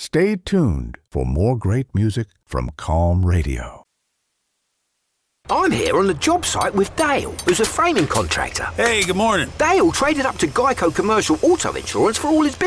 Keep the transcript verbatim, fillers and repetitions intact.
Stay tuned for more great music from Calm Radio. I'm here on the job site with Dale, who's a framing contractor. Hey, good morning. Dale traded up to Geico Commercial Auto Insurance for all his business.